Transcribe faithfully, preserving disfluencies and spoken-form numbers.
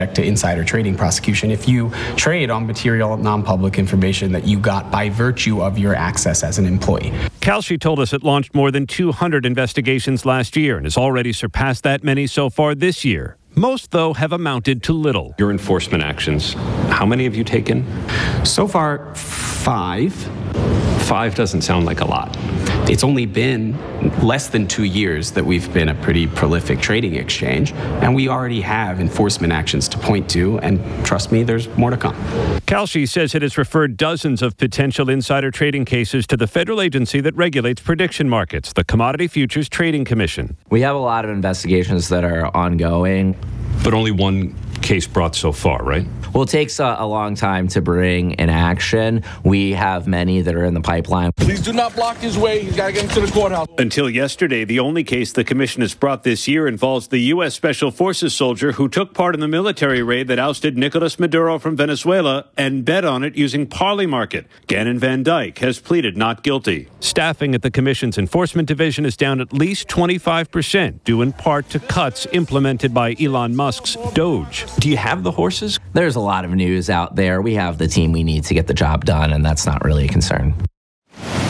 to insider trading prosecution if you trade on material non-public information that you got by virtue of your access as an employee. Kalshi told us it launched more than two hundred investigations last year and has already surpassed that many so far this year. Most, though, have amounted to little. Your enforcement actions, how many have you taken? So far, five. Five doesn't sound like a lot. It's only been less than two years that we've been a pretty prolific trading exchange, and we already have enforcement actions to point to, and trust me, there's more to come. Kalshi says it has referred dozens of potential insider trading cases to the federal agency that regulates prediction markets, the Commodity Futures Trading Commission. We have a lot of investigations that are ongoing. But only one case brought so far, right? Well, it takes a, a long time to bring an action. We have many that are in the pipeline. Please do not block his way. He's got to get into the courthouse. Until yesterday, the only case the commission has brought this year involves the U S Special Forces soldier who took part in the military raid that ousted Nicolas Maduro from Venezuela and bet on it using Parley Market. Gannon Van Dyke has pleaded not guilty. Staffing at the commission's enforcement division is down at least twenty-five percent, due in part to cuts implemented by Elon Musk's Doge. Do you have the horses? There's a lot of news out there. We have the team we need to get the job done, and that's not really a concern.